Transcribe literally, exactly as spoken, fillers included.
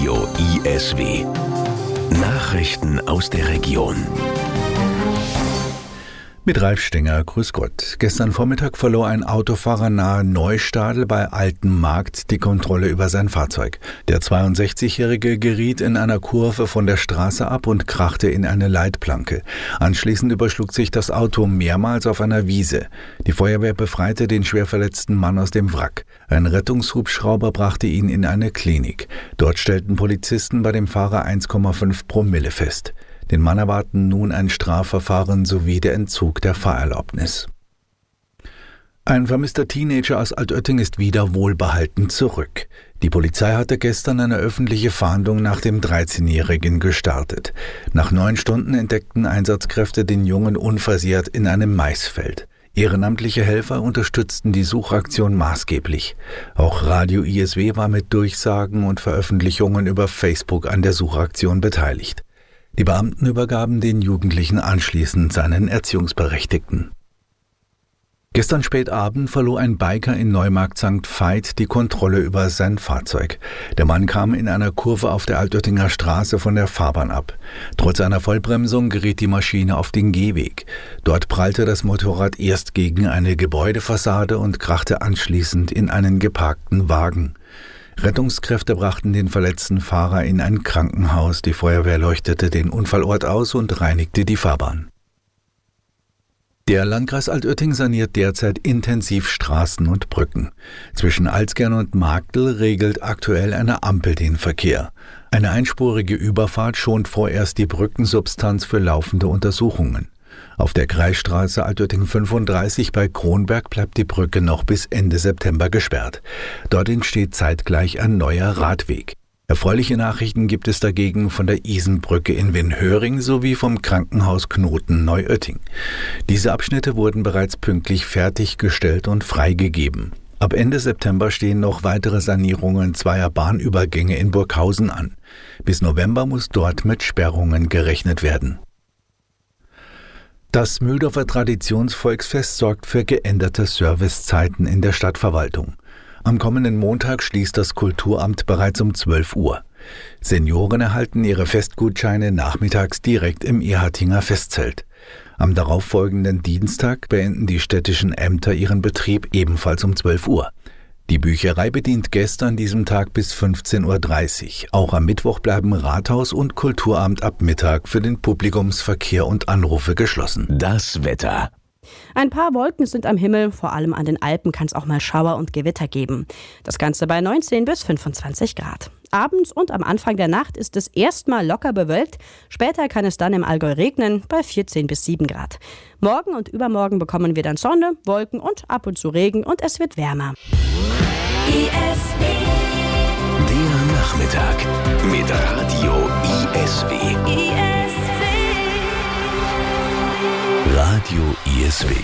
Radio I S W. Nachrichten aus der Region. Mit Ralf Stenger, grüß Gott. Gestern Vormittag verlor ein Autofahrer nahe Neustadl bei Altenmarkt die Kontrolle über sein Fahrzeug. Der zweiundsechzigjährige geriet in einer Kurve von der Straße ab und krachte in eine Leitplanke. Anschließend überschlug sich das Auto mehrmals auf einer Wiese. Die Feuerwehr befreite den schwer verletzten Mann aus dem Wrack. Ein Rettungshubschrauber brachte ihn in eine Klinik. Dort stellten Polizisten bei dem Fahrer eins Komma fünf Promille fest. Den Mann erwarten nun ein Strafverfahren sowie der Entzug der Fahrerlaubnis. Ein vermisster Teenager aus Altötting ist wieder wohlbehalten zurück. Die Polizei hatte gestern eine öffentliche Fahndung nach dem dreizehnjährigen gestartet. Nach neun Stunden entdeckten Einsatzkräfte den Jungen unversehrt in einem Maisfeld. Ehrenamtliche Helfer unterstützten die Suchaktion maßgeblich. Auch Radio I S W war mit Durchsagen und Veröffentlichungen über Facebook an der Suchaktion beteiligt. Die Beamten übergaben den Jugendlichen anschließend seinen Erziehungsberechtigten. Gestern spät Abend verlor ein Biker in Neumarkt Sankt Veit die Kontrolle über sein Fahrzeug. Der Mann kam in einer Kurve auf der Altöttinger Straße von der Fahrbahn ab. Trotz einer Vollbremsung geriet die Maschine auf den Gehweg. Dort prallte das Motorrad erst gegen eine Gebäudefassade und krachte anschließend in einen geparkten Wagen. Rettungskräfte brachten den verletzten Fahrer in ein Krankenhaus. Die Feuerwehr leuchtete den Unfallort aus und reinigte die Fahrbahn. Der Landkreis Altötting saniert derzeit intensiv Straßen und Brücken. Zwischen Alzgern und Marktl regelt aktuell eine Ampel den Verkehr. Eine einspurige Überfahrt schont vorerst die Brückensubstanz für laufende Untersuchungen. Auf der Kreisstraße Altötting fünfunddreißig bei Kronberg bleibt die Brücke noch bis Ende September gesperrt. Dort entsteht zeitgleich ein neuer Radweg. Erfreuliche Nachrichten gibt es dagegen von der Isenbrücke in Winhöring sowie vom Krankenhaus Knoten Neuötting. Diese Abschnitte wurden bereits pünktlich fertiggestellt und freigegeben. Ab Ende September stehen noch weitere Sanierungen zweier Bahnübergänge in Burghausen an. Bis November muss dort mit Sperrungen gerechnet werden. Das Mühldorfer Traditionsvolksfest sorgt für geänderte Servicezeiten in der Stadtverwaltung. Am kommenden Montag schließt das Kulturamt bereits um zwölf Uhr. Senioren erhalten ihre Festgutscheine nachmittags direkt im Ehartinger Festzelt. Am darauffolgenden Dienstag beenden die städtischen Ämter ihren Betrieb ebenfalls um zwölf Uhr. Die Bücherei bedient Gäste an diesem Tag bis fünfzehn Uhr dreißig. Auch am Mittwoch bleiben Rathaus und Kulturamt ab Mittag für den Publikumsverkehr und Anrufe geschlossen. Das Wetter. Ein paar Wolken sind am Himmel, vor allem an den Alpen kann es auch mal Schauer und Gewitter geben. Das Ganze bei neunzehn bis fünfundzwanzig Grad. Abends und am Anfang der Nacht ist es erstmal locker bewölkt, später kann es dann im Allgäu regnen bei vierzehn bis sieben Grad. Morgen und übermorgen bekommen wir dann Sonne, Wolken und ab und zu Regen und es wird wärmer. I S W. Der Nachmittag mit Radio I S W. I S W. Radio I S W.